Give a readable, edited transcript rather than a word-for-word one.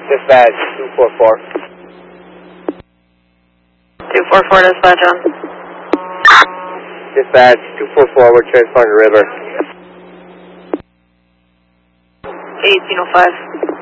Dispatch 244. 244 dispatch on. Dispatch 244, we're transporting River. 1805.